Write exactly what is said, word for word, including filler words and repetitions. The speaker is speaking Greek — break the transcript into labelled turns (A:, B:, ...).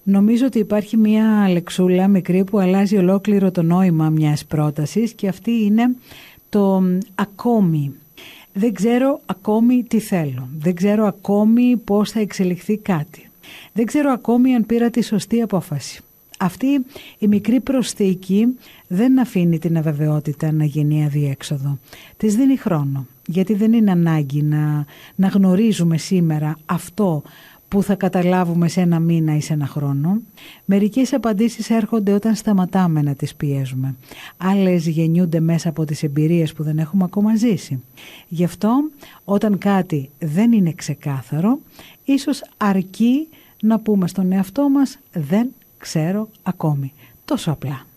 A: Νομίζω ότι υπάρχει μια λεξούλα μικρή που αλλάζει ολόκληρο το νόημα μιας πρότασης και αυτή είναι το ακόμη. Δεν ξέρω ακόμη τι θέλω. Δεν ξέρω ακόμη πώς θα εξελιχθεί κάτι. Δεν ξέρω ακόμη αν πήρα τη σωστή απόφαση. Αυτή η μικρή προσθήκη δεν αφήνει την αβεβαιότητα να γίνει αδιέξοδο. Της δίνει χρόνο, γιατί δεν είναι ανάγκη να, να γνωρίζουμε σήμερα αυτό που θα καταλάβουμε σε ένα μήνα ή σε ένα χρόνο. Μερικές απαντήσεις έρχονται όταν σταματάμε να τις πιέζουμε. Άλλες γεννιούνται μέσα από τις εμπειρίες που δεν έχουμε ακόμα ζήσει. Γι' αυτό όταν κάτι δεν είναι ξεκάθαρο, ίσως αρκεί να πούμε στον εαυτό μας «δεν ξέρω ακόμη». Τόσο απλά.